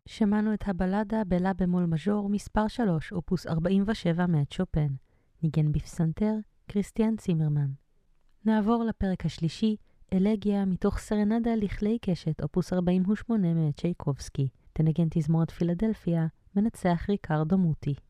שמענו את הבלדה בלה במול מז'ור מספר 3, אופוס 47 מאת שופן. ניגן בפסנתר, כריסטיאן צימרמן. נעבור לפרק השלישי, אלגיה מתוך סרנדה לכלי קשת, אופוס 48 מאת צ'ייקובסקי. תנגן תזמורת פילדלפיה, מנצח ריקרדו מוטי.